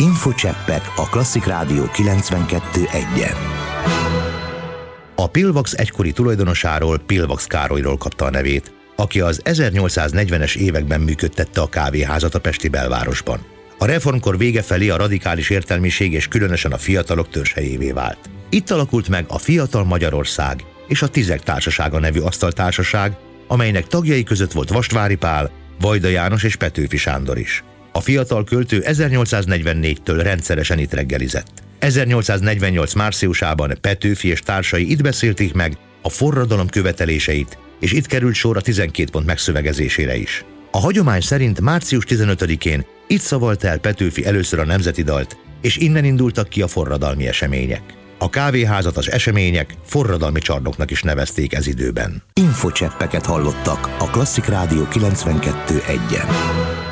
Infocseppek a Klasszik Rádió 92.1-en. A Pillvax egykori tulajdonosáról, Pillvax Károlyról kapta a nevét, aki az 1840-es években működtette a kávéházat a pesti belvárosban. A reformkor vége felé a radikális értelmiség és különösen a fiatalok törzshelyévé vált. Itt alakult meg a Fiatal Magyarország és a Tizek Társasága nevű asztaltársaság, amelynek tagjai között volt Vasvári Pál, Vajda János és Petőfi Sándor is. A fiatal költő 1844-től rendszeresen itt reggelizett. 1848 márciusában Petőfi és társai itt beszélték meg a forradalom követeléseit, és itt került sor a 12 pont megszövegezésére is. A hagyomány szerint március 15-én itt szavalt el Petőfi először a nemzeti dalt, és innen indultak ki a forradalmi események. A kávéházat az események forradalmi csarnoknak is nevezték ez időben. Infocseppeket hallottak a Klasszik Rádió 92.1-en.